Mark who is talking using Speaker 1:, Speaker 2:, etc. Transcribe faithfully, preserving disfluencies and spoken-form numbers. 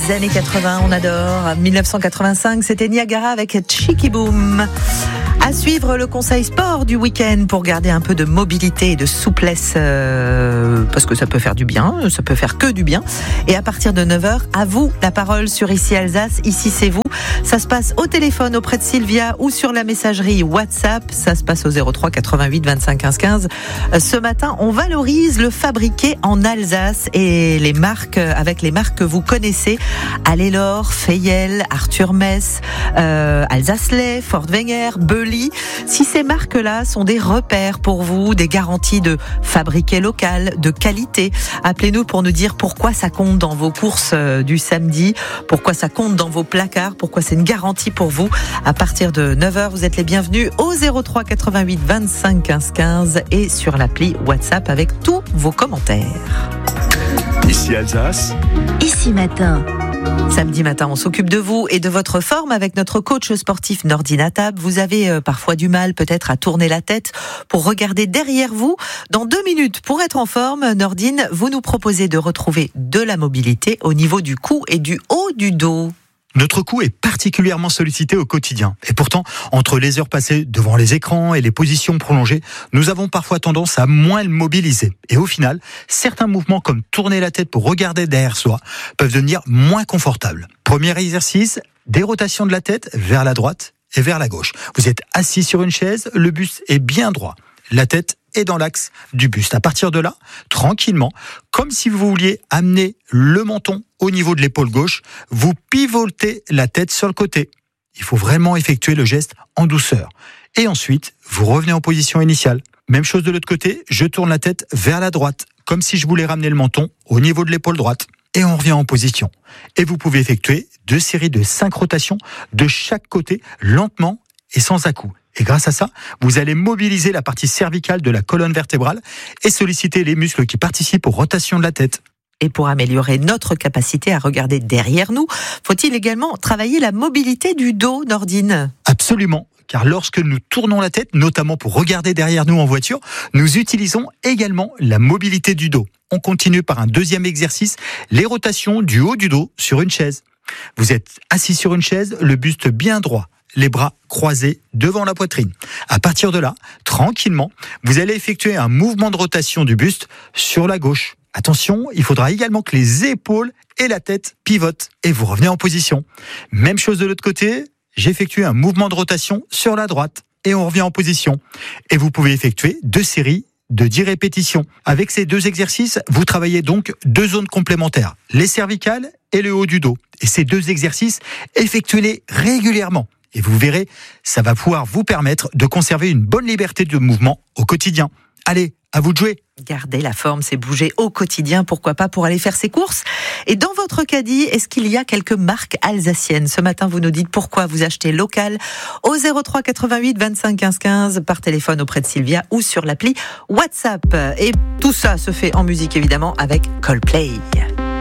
Speaker 1: Les années quatre-vingts, on adore. dix-neuf cent quatre-vingt-cinq, c'était Niagara avec Cheeky Boom. À suivre le conseil sport du week-end pour garder un peu de mobilité et de souplesse, euh, parce que ça peut faire du bien, ça peut faire que du bien. Et à partir de neuf heures, à vous la parole sur Ici Alsace, Ici c'est vous. Ça se passe au téléphone auprès de Sylvia ou sur la messagerie WhatsApp. Ça se passe au zéro trois quatre-vingt-huit vingt-cinq quinze quinze. Ce matin, on valorise le fabriqué en Alsace et les marques, avec les marques que vous connaissez. Allelor, Feyel, Arthur Mess, euh, Alsace-Lait, Fort-Wenger, Beuli. Si ces marques-là sont des repères pour vous, des garanties de fabriqué local, de qualité, appelez-nous pour nous dire pourquoi ça compte dans vos courses du samedi, pourquoi ça compte dans vos placards, pourquoi c'est une garantie pour vous. À partir de neuf heures, vous êtes les bienvenus au zéro trois quatre-vingt-huit vingt-cinq quinze quinze et sur l'appli WhatsApp avec tous vos commentaires.
Speaker 2: Ici Alsace.
Speaker 3: Ici matin.
Speaker 1: Samedi matin, on s'occupe de vous et de votre forme avec notre coach sportif Nordine Attab. Vous avez euh, parfois du mal peut-être à tourner la tête pour regarder derrière vous. Dans deux minutes, pour être en forme, Nordine, vous nous proposez de retrouver de la mobilité au niveau du cou et du haut du dos.
Speaker 4: Notre cou est particulièrement sollicité au quotidien. Et pourtant, entre les heures passées devant les écrans et les positions prolongées, nous avons parfois tendance à moins le mobiliser. Et au final, certains mouvements comme tourner la tête pour regarder derrière soi peuvent devenir moins confortables. Premier exercice, des rotations de la tête vers la droite et vers la gauche. Vous êtes assis sur une chaise, le buste est bien droit. La tête est dans l'axe du buste. À partir de là, tranquillement, comme si vous vouliez amener le menton au niveau de l'épaule gauche, vous pivotez la tête sur le côté. Il faut vraiment effectuer le geste en douceur. Et ensuite, vous revenez en position initiale. Même chose de l'autre côté, je tourne la tête vers la droite, comme si je voulais ramener le menton au niveau de l'épaule droite. Et on revient en position. Et vous pouvez effectuer deux séries de cinq rotations de chaque côté, lentement et sans à-coups. Et grâce à ça, vous allez mobiliser la partie cervicale de la colonne vertébrale et solliciter les muscles qui participent aux rotations de la tête.
Speaker 1: Et pour améliorer notre capacité à regarder derrière nous, faut-il également travailler la mobilité du dos, Nordine ?
Speaker 4: Absolument, car lorsque nous tournons la tête, notamment pour regarder derrière nous en voiture, nous utilisons également la mobilité du dos. On continue par un deuxième exercice, les rotations du haut du dos sur une chaise. Vous êtes assis sur une chaise, le buste bien droit, les bras croisés devant la poitrine. À partir de là, tranquillement, vous allez effectuer un mouvement de rotation du buste sur la gauche. Attention, il faudra également que les épaules et la tête pivotent et vous revenez en position. Même chose de l'autre côté, j'effectue un mouvement de rotation sur la droite et on revient en position. Et vous pouvez effectuer deux séries de dix répétitions. Avec ces deux exercices, vous travaillez donc deux zones complémentaires, les cervicales et le haut du dos. Et ces deux exercices, effectuez-les régulièrement. Et vous verrez, ça va pouvoir vous permettre de conserver une bonne liberté de mouvement au quotidien. Allez, à vous de jouer.
Speaker 1: Garder la forme, c'est bouger au quotidien, pourquoi pas pour aller faire ses courses. Et dans votre caddie, est-ce qu'il y a quelques marques alsaciennes ? Ce matin, vous nous dites pourquoi vous achetez local au zéro trois quatre-vingt-huit vingt-cinq quinze quinze par téléphone auprès de Sylvia ou sur l'appli WhatsApp. Et tout ça se fait en musique évidemment avec Coldplay.